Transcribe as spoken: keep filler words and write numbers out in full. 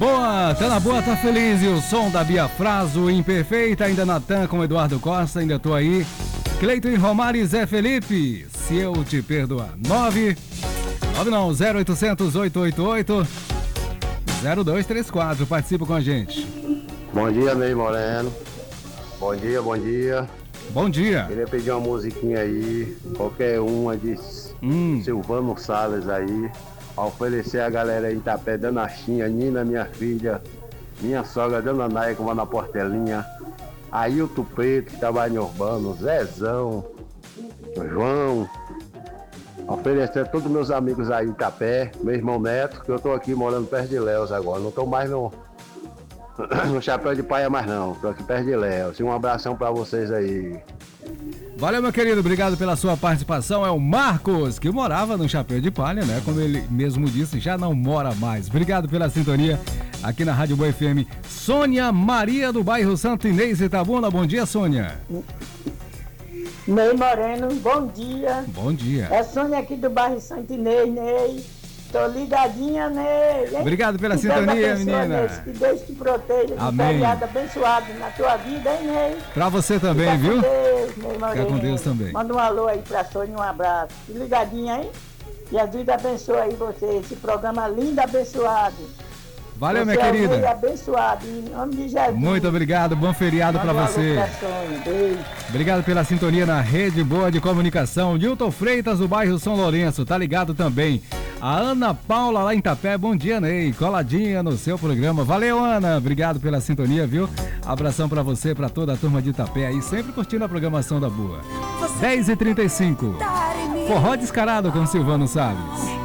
Boa, tá na boa, tá feliz. E o som da Bia Fraso, Imperfeita, ainda Natan com Eduardo Costa, ainda tô aí. Cleiton e Romário e Zé Felipe, se eu te perdoar. nove nove não, zero oitocentos, oito oito oito, zero dois três quatro, participa com a gente. Bom dia, Ney Moreno. Bom dia, bom dia. Bom dia. Queria pedir uma musiquinha aí, qualquer uma de hum. Silvano Salles aí, a oferecer a galera aí em Itapé, Dona Chinha, Nina, minha filha, minha sogra, Dona Naia, que vai na Portelinha, Ailton Preto, que trabalha em Urbano, Zezão, João, oferecer a todos meus amigos aí em Itapé, meu irmão Neto, que eu tô aqui morando perto de Léus agora, não tô mais no, no Chapéu de Paia mais não, tô aqui perto de Léus. Um abração pra vocês aí. Valeu, meu querido, obrigado pela sua participação. É o Marcos, que morava no Chapéu de Palha, né? Como ele mesmo disse, já não mora mais. Obrigado pela sintonia aqui na Rádio Boa F M. Sônia Maria, do bairro Santo Inês, Itabuna. Bom dia, Sônia. Ney Moreno, bom dia. Bom dia. É Sônia aqui do bairro Santo Inês, Ney. Tô ligadinha, Ney. Obrigado pela que sintonia, pessoa, menina. Ney, que Deus te proteja. Amém. Um feriado abençoado na tua vida, hein, Ney? Pra você também, Fica viu? Com Deus, Ney Moreno. Fica com Deus também. Manda um alô aí pra Sônia, um abraço. Que ligadinha, hein? E a vida abençoe aí você. Esse programa lindo, abençoado. Valeu, você minha é querida. Um abençoado, em nome de Jesus. Muito obrigado, bom feriado para você. Obrigado pela sintonia na Rede Boa de Comunicação. Nilton Freitas, do bairro São Lourenço, tá ligado também. A Ana Paula, lá em Itapé, bom dia, Ney. Coladinha no seu programa. Valeu, Ana. Obrigado pela sintonia, viu? Abração para você, para toda a turma de Itapé aí, sempre curtindo a programação da Boa. dez e trinta e cinco. Forró Descarado com Silvano Salles.